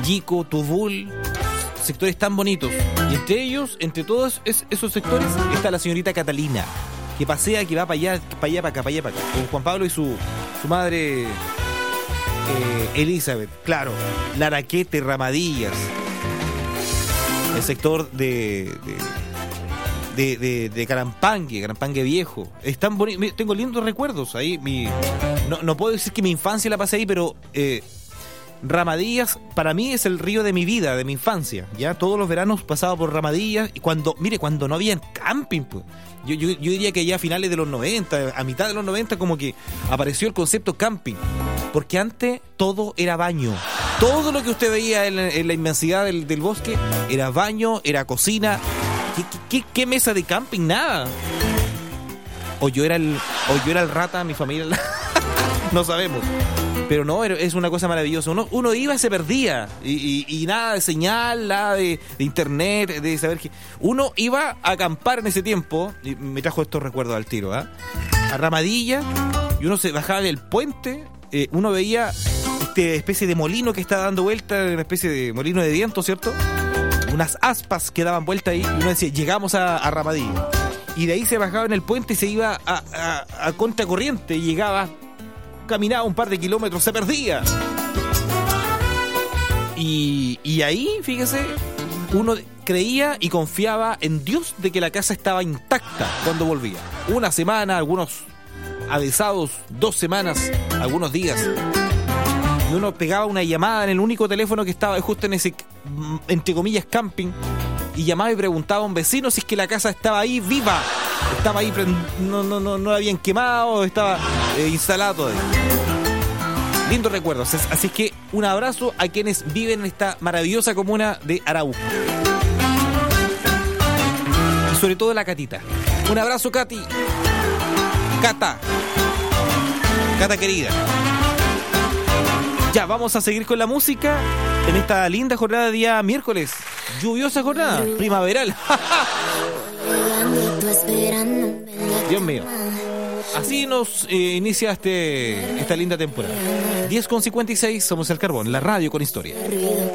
Yico, Tubul, sectores tan bonitos. Y entre todos esos sectores, está la señorita Catalina, que pasea, que va para allá, para acá, con Juan Pablo y su madre Elizabeth. Claro, Laraquete, Ramadillas, el sector de Carampangue Viejo. Es tan bonito, tengo lindos recuerdos ahí. No puedo decir que mi infancia la pasé ahí, pero Ramadillas para mí es el río de mi vida, de mi infancia. Ya todos los veranos pasaba por Ramadillas, y cuando no había camping, pues. Yo diría que ya a finales de los 90, a mitad de los 90, como que apareció el concepto camping, porque antes todo era baño. Todo lo que usted veía en la inmensidad del bosque era baño, era cocina. ¿Qué mesa de camping? Nada. O yo era el rata, mi familia no sabemos. Pero no, es una cosa maravillosa. Uno iba y se perdía. Y nada de señal, nada de internet, de saber que... Uno iba a acampar en ese tiempo, y me trajo estos recuerdos al tiro, a Ramadilla, y uno se bajaba del puente, uno veía especie de molino que está dando vuelta, una especie de molino de viento, ¿cierto? Unas aspas que daban vuelta ahí, y uno decía, llegamos a Ramadilla. Y de ahí se bajaba en el puente y se iba a contracorriente, y llegaba... Caminaba un par de kilómetros, se perdía. Y ahí, fíjese, uno creía y confiaba en Dios de que la casa estaba intacta cuando volvía. Una semana, algunos avesados, 2 semanas, algunos días. Y uno pegaba una llamada en el único teléfono que estaba justo en ese, entre comillas, camping, y llamaba y preguntaba a un vecino si es que la casa estaba ahí viva. Estaba ahí, no la habían quemado, estaba instalada todavía. Lindos recuerdos. Así es que un abrazo a quienes viven en esta maravillosa comuna de Arauco. Y sobre todo la Catita. Un abrazo, Katy. Cata querida. Ya, vamos a seguir con la música en esta linda jornada de día miércoles. Lluviosa jornada, primaveral. Dios mío. Así nos inicia esta linda temporada. 10:56, somos El Carbón, la radio con historia.